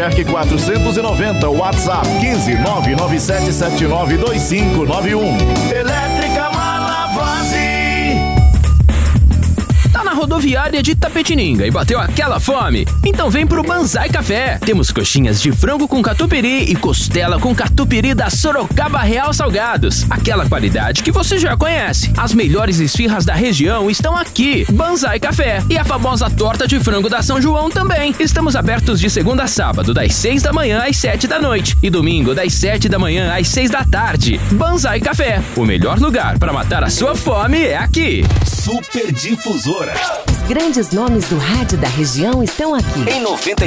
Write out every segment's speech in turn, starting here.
Albuquerque 490, WhatsApp 15997792591. Elétrica Malavase. Tá na rodoviária de Itapetininga e bateu aquela fome? Então vem pro Banzai Café. Temos coxinhas de frango com catupiry e costela com catupiry da Sorocaba Real Salgados. Aquela qualidade que você já conhece. As melhores esfirras da região estão aqui. Banzai Café. E a famosa torta de frango da São João também. Estamos abertos de segunda a sábado, das 6 da manhã às 7 da noite. E domingo, das 7 da manhã às 6 da tarde. Banzai Café. O melhor lugar para matar a sua fome é aqui. Super Difusora. Os grandes nomes do rádio da região estão aqui. Em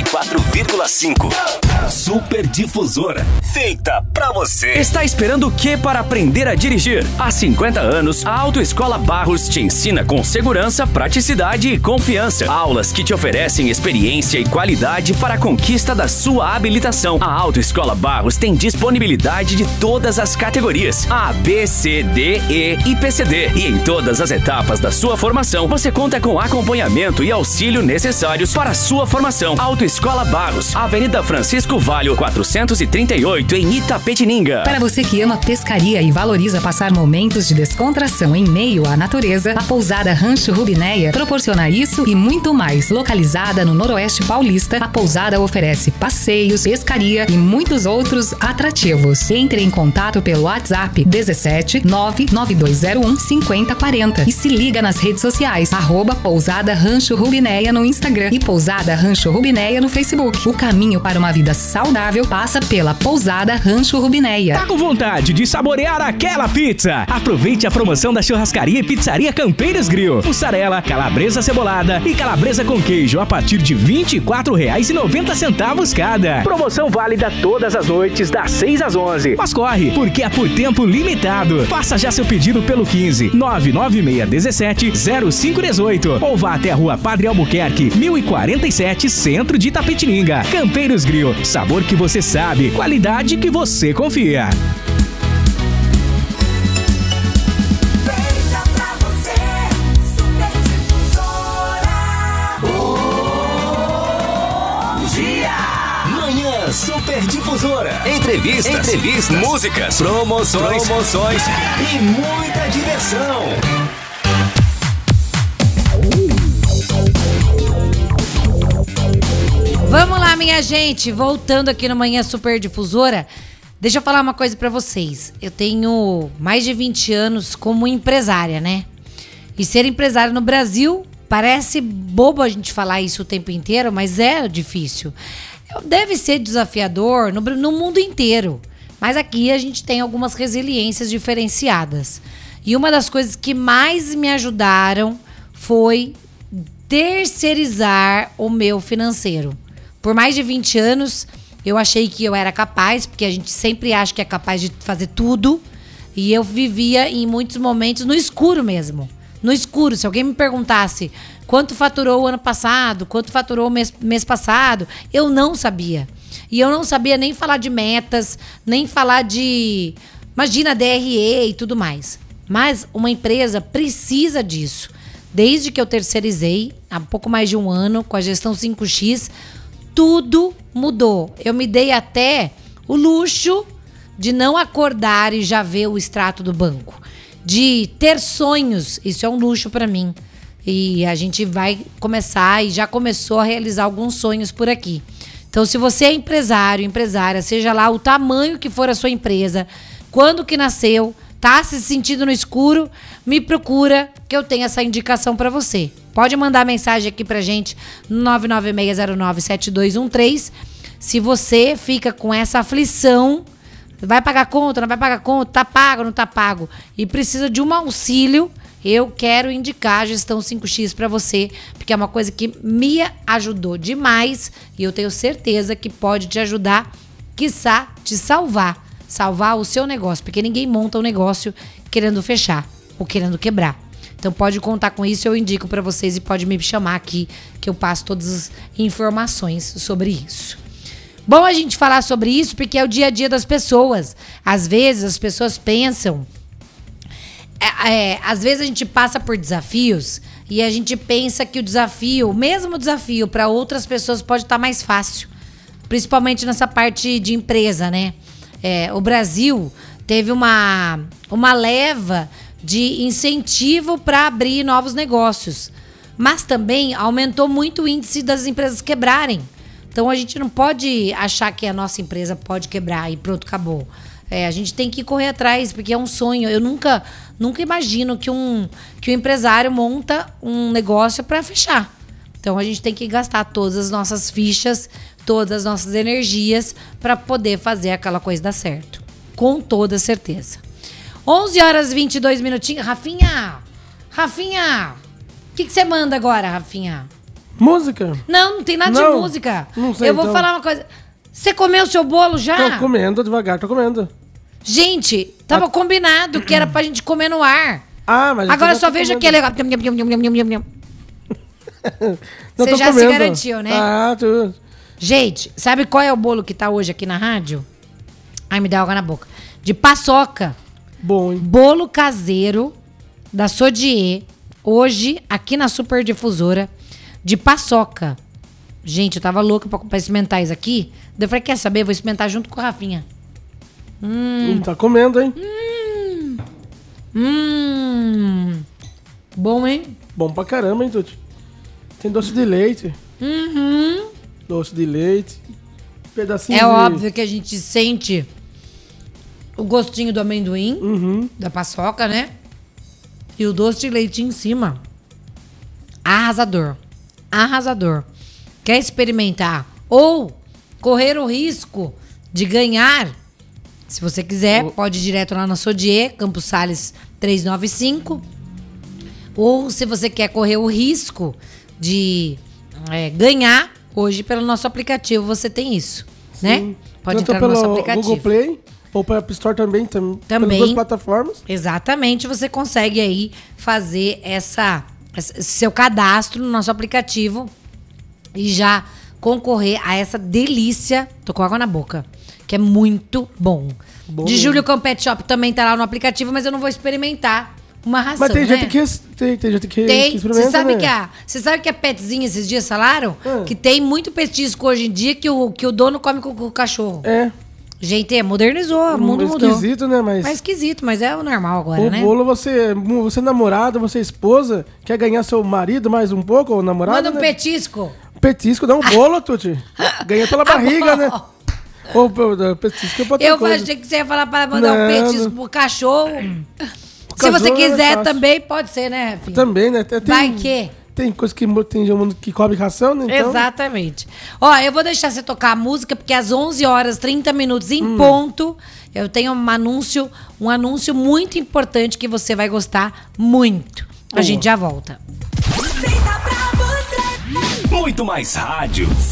94,5. Super Difusora. Feita pra você. Está esperando o que para aprender a dirigir? Há 50 anos, a Autoescola Barros te ensina com segurança, praticidade e confiança. Aulas que te oferecem experiência e qualidade para a conquista da sua habilitação. A Autoescola Barros tem disponibilidade de todas as categorias: A, B, C, D, E e PCD. E em todas as etapas da sua formação, você conta com acompanhamento e auxílio necessários para a sua formação. Autoescola Barros, Avenida Francisco Valho, 438, em Itapetininga. Para você que ama pescaria e valoriza passar momentos de descontração em meio à natureza, a pousada Rancho Rubinéia proporciona isso e muito mais. Localizada no Noroeste Paulista, a pousada oferece passeios, pescaria e muitos outros atrativos. Entre em contato pelo WhatsApp 17 99201 5040 e se liga nas redes sociais, @Pousada Rancho Rubinéia no Instagram e Pousada Rancho Rubinéia no Facebook. O caminho para uma vida saudável passa pela Pousada Rancho Rubinéia. Tá com vontade de saborear aquela pizza? Aproveite a promoção da churrascaria e pizzaria Campeiros Grill. Mussarela, calabresa cebolada e calabresa com queijo a partir de R$ 24,90 cada. Promoção válida todas as noites das 6 às 11. Mas corre, porque é por tempo limitado. Faça já seu pedido pelo 15 99617 0518 ou vá até a Rua Padre Albuquerque, 1047, centro de Itapetininga. Campeiros Grill, sabor que você sabe, qualidade que você confia. Feita pra você, Super Difusora. Bom dia! Manhã Super Difusora. Entrevistas, músicas, promoções e muita diversão. Vamos lá, minha gente, voltando aqui no Manhã Super Difusora, deixa eu falar uma coisa pra vocês. Eu tenho mais de 20 anos como empresária, né? E ser empresária no Brasil, parece bobo a gente falar isso o tempo inteiro, mas é difícil. Deve ser desafiador no mundo inteiro, mas aqui a gente tem algumas resiliências diferenciadas. E uma das coisas que mais me ajudaram foi terceirizar o meu financeiro. Por mais de 20 anos, eu achei que eu era capaz, porque a gente sempre acha que é capaz de fazer tudo. E eu vivia em muitos momentos no escuro mesmo. No escuro. Se alguém me perguntasse quanto faturou o ano passado, quanto faturou o mês passado, eu não sabia. E eu não sabia nem falar de metas, nem falar de, imagina, DRE e tudo mais. Mas uma empresa precisa disso. Desde que eu terceirizei, há pouco mais de um ano, com a gestão 5X, tudo mudou. Eu me dei até o luxo de não acordar e já ver o extrato do banco. De ter sonhos, isso é um luxo para mim. E a gente vai começar e já começou a realizar alguns sonhos por aqui. Então, se você é empresário, empresária, seja lá o tamanho que for a sua empresa, quando que nasceu, tá se sentindo no escuro, me procura que eu tenho essa indicação para você. Pode mandar mensagem aqui pra gente no 996097213. Se você fica com essa aflição, vai pagar conta, não vai pagar conta, tá pago, não tá pago, e precisa de um auxílio, eu quero indicar a gestão 5X para você, porque é uma coisa que me ajudou demais e eu tenho certeza que pode te ajudar, quiçá te salvar o seu negócio, porque ninguém monta um negócio querendo fechar ou querendo quebrar. Então pode contar com isso, eu indico para vocês e pode me chamar aqui que eu passo todas as informações sobre isso. Bom a gente falar sobre isso porque é o dia a dia das pessoas. Às vezes as pessoas pensam... às vezes a gente passa por desafios e a gente pensa que o desafio, o mesmo desafio para outras pessoas pode estar mais fácil. principalmente nessa parte de empresa, né? O Brasil teve uma leva de incentivo para abrir novos negócios, mas também aumentou muito o índice das empresas quebrarem. Então a gente não pode achar que a nossa empresa pode quebrar e pronto, acabou. A gente tem que correr atrás, porque é um sonho. Eu nunca imagino que um empresário monta um negócio para fechar. Então a gente tem que gastar todas as nossas fichas, todas as nossas energias para poder fazer aquela coisa dar certo. Com toda certeza. 11h22. Rafinha! O que você manda agora, Rafinha? Música? Não tem nada de música. Não sei, eu vou falar uma coisa. Você comeu o seu bolo já? Tô comendo devagar, tô comendo. Gente, tava combinado que era pra gente comer no ar. Ah, mas agora só veja que é legal. Você já se garantiu, né? Ah, tudo. Gente, sabe qual é o bolo que tá hoje aqui na rádio? Ai, me dá água na boca. De paçoca. Bom, hein? Bolo caseiro da Sodier. Hoje, aqui na Super Difusora. De paçoca. Gente, eu tava louca pra experimentar isso aqui. Daí eu falei, quer saber? Vou experimentar junto com a Rafinha. Tá comendo, hein? Bom, hein? Bom pra caramba, hein, Tuti? Tem doce de leite. Doce de leite. Pedacinho de... óbvio que a gente sente o gostinho do amendoim, da paçoca, né? E o doce de leite em cima. Arrasador. Quer experimentar ou correr o risco de ganhar? Se você quiser, pode ir direto lá na Sodier, Campos Sales 395. Ou se você quer correr o risco de ganhar, hoje pelo nosso aplicativo você tem isso, né? Pode tanto entrar no nosso aplicativo. Google Play ou pela App Store também. Pelas duas plataformas. Exatamente, você consegue aí fazer seu cadastro no nosso aplicativo e já concorrer a essa delícia. Tô com água na boca. Que é muito bom. De Júlio Campet Shop também tá lá no aplicativo, mas eu não vou experimentar uma ração, mas tem né? gente que experimenta, você sabe, né? Você sabe que a Petzinha esses dias falaram? Que tem muito petisco hoje em dia que o dono come com o cachorro. Gente, modernizou, o mundo mudou. Esquisito, né? Mas esquisito, mas é o normal agora, né? O bolo, você namorada, você esposa, quer ganhar seu marido mais um pouco, ou namorado, manda um né? petisco. Petisco, dá um bolo, Tuti. Ganha pela barriga, né? Ou petisco é pra outra coisa. Eu achei que você ia falar para mandar um petisco pro cachorro. Se você quiser também, pode ser, né, filho? Também, né? Vai que... Tem coisa que tem mundo que cobre ração, né? Então... Exatamente. Ó, eu vou deixar você tocar a música, porque às 11h30 em ponto, eu tenho um anúncio muito importante que você vai gostar muito. A gente já volta. Muito mais rádio.